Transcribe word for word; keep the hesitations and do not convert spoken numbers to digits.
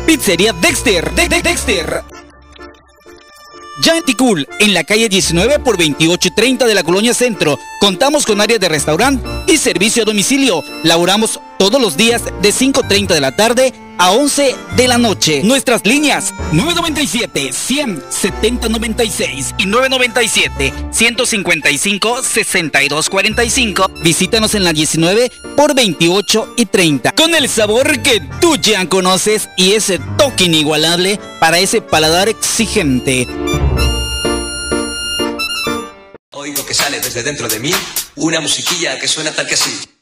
Pizzería Dexter, de, de Dexter. Ya en Ticul, en la calle diecinueve por veintiocho y treinta de la Colonia Centro, contamos con área de restaurante y servicio a domicilio. Laboramos todos los días de cinco treinta de la tarde a once de la noche. Nuestras líneas nueve nueve siete, cien, setenta noventa y seis y nueve nueve siete, ciento cincuenta y cinco, sesenta y dos cuarenta y cinco. Visítanos en la diecinueve por veintiocho y treinta. Con el sabor que tú ya conoces y ese toque inigualable para ese paladar exigente. Oigo que sale desde dentro de mí una musiquilla que suena tal que así.